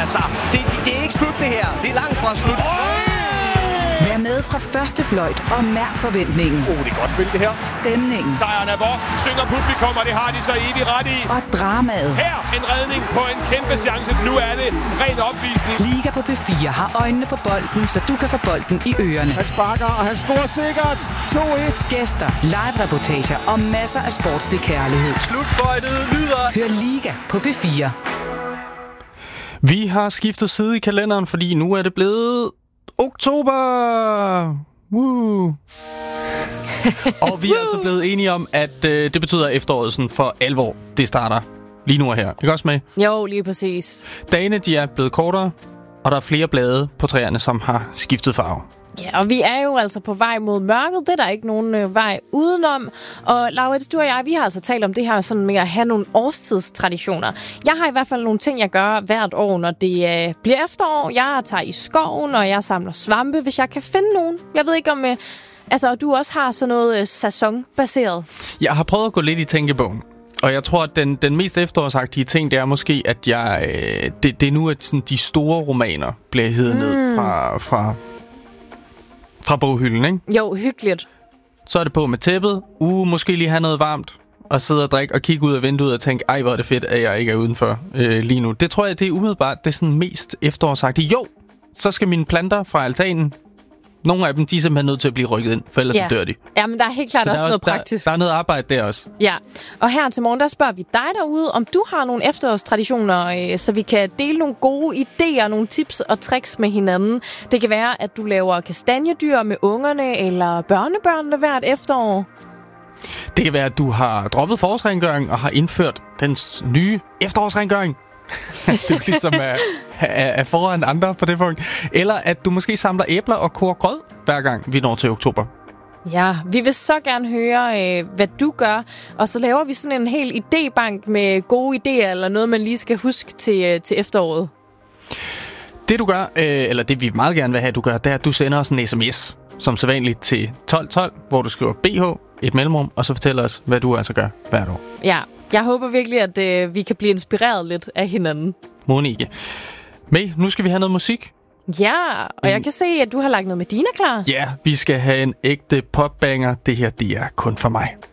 altså, det er ikke slut det her. Det er langt fra slut. Vær med fra første fløjt og mærk forventningen. Det er godt spil, det her. Stemningen. Sejren er vor. Synger publikum, og det har de så evigt ret i. Og dramaet. Her en redning på en kæmpe chance. Nu er det ren opvisning. Liga på P4 har øjnene på bolden, så du kan få bolden i ørerne. Han sparker, og han scorer sikkert. 2-1. Gæster, live-reportager og masser af sportslig kærlighed. Slutføjtet lyder. Hør Liga på P4. Vi har skiftet side i kalenderen, fordi nu er det blevet oktober! Woo! Og vi er altså blevet enige om, at det betyder efteråret sådan for alvor. Det starter lige nu og her. Ikke også med? Jo, lige præcis. Dagene de er blevet kortere, og der er flere blade på træerne, som har skiftet farve. Ja, og vi er jo altså på vej mod mørket. Det er der ikke nogen vej udenom. Og Laurits, du og jeg, vi har altså talt om det her sådan med at have nogle årstidstraditioner. Jeg har i hvert fald nogle ting, jeg gør hvert år, når det bliver efterår. Jeg tager i skoven, og jeg samler svampe, hvis jeg kan finde nogen. Jeg ved ikke om du også har sådan noget sæsonbaseret. Jeg har prøvet at gå lidt i tænkebogen. Og jeg tror, at den mest efterårsagtige ting, det er måske, at det er nu, at sådan, de store romaner bliver hevet ned fra boghylden, ikke? Jo, hyggeligt. Så er det på med tæppet. Måske lige have noget varmt. Og sidde og drikke og kigge ud af vinduet og tænke, ej, hvor er det fedt, at jeg ikke er udenfor lige nu. Det tror jeg, det er umiddelbart det er sådan mest efterårsagtigt. Jo, så skal mine planter fra altanen, nogle af dem, de er simpelthen nødt til at blive rykket ind, for ellers så dør de. Ja, men der er helt klart også noget praktisk. Der er noget arbejde der også. Ja, og her til morgen, der spørger vi dig derude, om du har nogle efterårstraditioner, så vi kan dele nogle gode idéer, nogle tips og tricks med hinanden. Det kan være, at du laver kastanjedyr med ungerne eller børnebørnene hvert efterår. Det kan være, at du har droppet forårsrengøring og har indført den nye efterårsrengøring. Du ligesom er foran andre på det punkt. Eller at du måske samler æbler og koger grød, hver gang vi når til oktober. Ja, vi vil så gerne høre, hvad du gør. Og så laver vi sådan en hel idébank med gode idéer, eller noget, man lige skal huske til efteråret. Det du gør, eller det vi meget gerne vil have, du gør, det er, at du sender os en sms, som sædvanligt til 1212, hvor du skriver BH, et mellemrum, og så fortæller os, hvad du altså gør hvert år. Ja, jeg håber virkelig, at vi kan blive inspireret lidt af hinanden. Monique. May, nu skal vi have noget musik. Ja, og jeg kan se, at du har lagt noget med Dina klar. Ja, vi skal have en ægte popbanger. Det her, det er kun for mig.